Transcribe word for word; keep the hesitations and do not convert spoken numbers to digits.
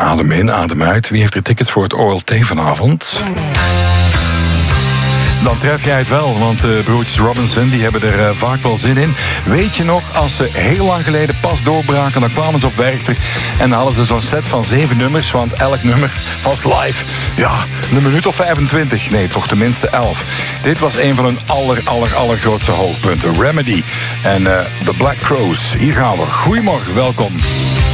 Adem in, adem uit. Wie heeft er tickets voor het O L T vanavond? Dan tref jij het wel, want de broertjes Robinson die hebben er uh, vaak wel zin in. Weet je nog, als ze heel lang geleden pas doorbraken, dan kwamen ze op Werchter en dan hadden ze zo'n set van zeven nummers, want elk nummer was live. Ja, een minuut of vijfentwintig. Nee, toch tenminste elf. Dit was een van hun aller, aller, allergrootste hoogpunten. Remedy en uh, The Black Crowes. Hier gaan we. Goedemorgen, welkom.